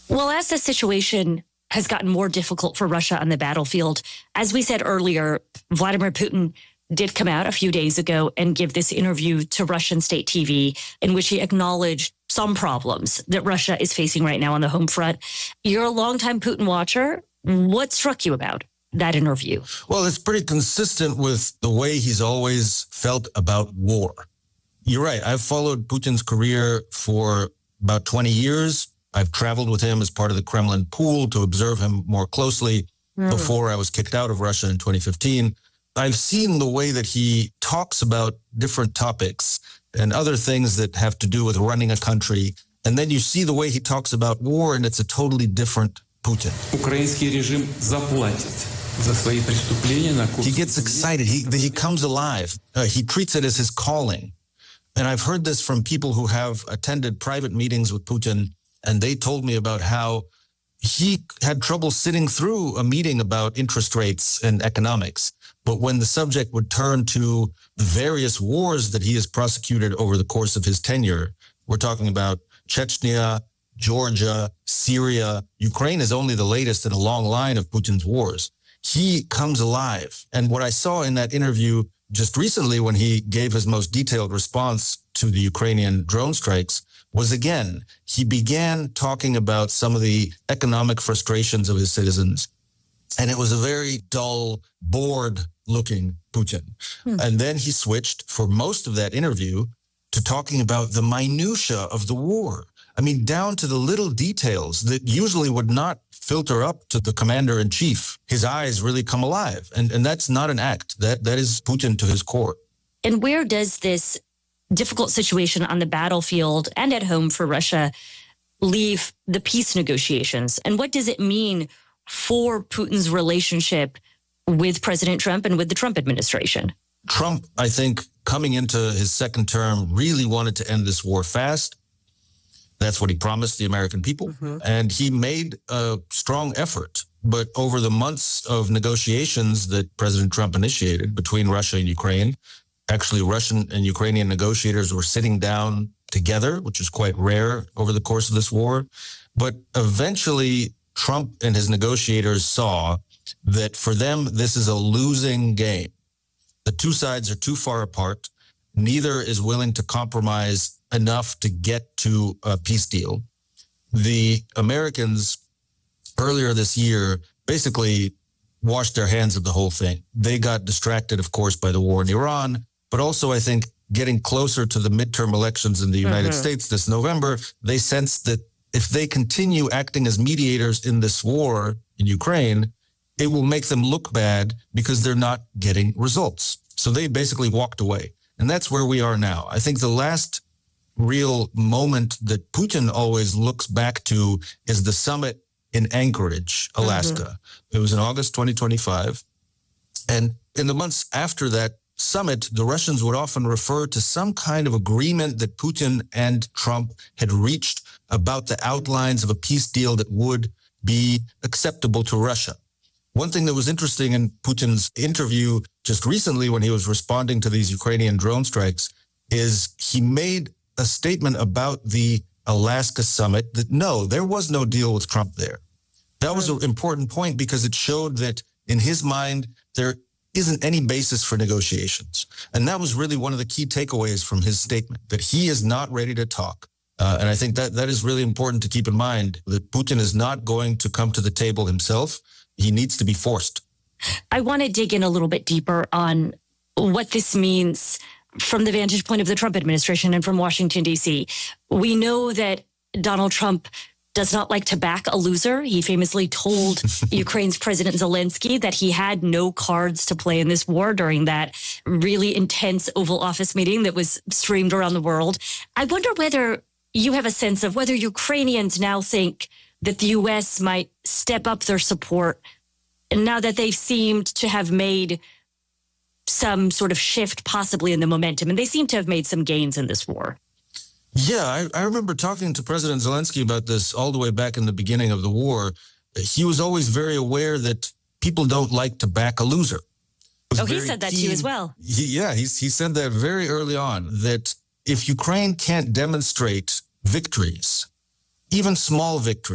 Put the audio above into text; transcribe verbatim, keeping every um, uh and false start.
Well, as the situation has gotten more difficult for Russia on the battlefield, as we said earlier, Vladimir Putin did come out a few days ago and give this interview to Russian state T V in which he acknowledged some problems that Russia is facing right now on the home front. You're a longtime Putin watcher. What struck you about that interview? Well, it's pretty consistent with the way he's always felt about war. You're right. I've followed Putin's career for about twenty years. I've traveled with him as part of the Kremlin pool to observe him more closely mm. before I was kicked out of Russia in twenty fifteen. I've seen the way that he talks about different topics and other things that have to do with running a country. And then you see the way he talks about war, and it's a totally different Putin. He gets excited. He, he comes alive. Uh, he treats it as his calling. And I've heard this from people who have attended private meetings with Putin, and they told me about how he had trouble sitting through a meeting about interest rates and economics. But when the subject would turn to the various wars that he has prosecuted over the course of his tenure, we're talking about Chechnya, Georgia, Syria. Ukraine is only the latest in a long line of Putin's wars. He comes alive. And what I saw in that interview just recently when he gave his most detailed response to the Ukrainian drone strikes was, again, he began talking about some of the economic frustrations of his citizens. And it was a very dull, bored-looking Putin. Hmm. And then he switched for most of that interview to talking about the minutia of the war. I mean, down to the little details that usually would not filter up to the commander-in-chief. His eyes really come alive. And, and that's not an act. That That is Putin to his core. And where does this difficult situation on the battlefield and at home for Russia leave the peace negotiations? And what does it mean for Putin's relationship with President Trump and with the Trump administration? Trump, I think, coming into his second term, really wanted to end this war fast. That's what he promised the American people. Mm-hmm. And he made a strong effort. But over the months of negotiations that President Trump initiated between Russia and Ukraine, actually Russian and Ukrainian negotiators were sitting down together, which is quite rare over the course of this war. But eventually, Trump and his negotiators saw that for them, this is a losing game. The two sides are too far apart. Neither is willing to compromise enough to get to a peace deal. The Americans earlier this year basically washed their hands of the whole thing. They got distracted, of course, by the war in Iran, but also, I think, getting closer to the midterm elections in the United mm-hmm. States this November, they sensed that if they continue acting as mediators in this war in Ukraine, it will make them look bad because they're not getting results. So they basically walked away. And that's where we are now. I think the last real moment that Putin always looks back to is the summit in Anchorage, Alaska. Mm-hmm. It was in August twenty twenty-five. And in the months after that summit, the Russians would often refer to some kind of agreement that Putin and Trump had reached about the outlines of a peace deal that would be acceptable to Russia. One thing that was interesting in Putin's interview just recently when he was responding to these Ukrainian drone strikes is he made a statement about the Alaska summit that, no, there was no deal with Trump there. That was an important point because it showed that in his mind, there isn't any basis for negotiations. And that was really one of the key takeaways from his statement, that he is not ready to talk. Uh, and I think that that is really important to keep in mind, that Putin is not going to come to the table himself. He needs to be forced. I want to dig in a little bit deeper on what this means from the vantage point of the Trump administration and from Washington, D C. We know that Donald Trump does not like to back a loser. He famously told Ukraine's President Zelensky that he had no cards to play in this war during that really intense Oval Office meeting that was streamed around the world. I wonder whether you have a sense of whether Ukrainians now think that the U S might step up their support now that they've seemed to have made some sort of shift possibly in the momentum, and they seem to have made some gains in this war. Yeah, I, I remember talking to President Zelensky about this all the way back in the beginning of the war. He was always very aware that people don't like to back a loser. Oh, he said that keen. to you as well. He, yeah, he, he said that very early on, that if Ukraine can't demonstrate victories, even small victories,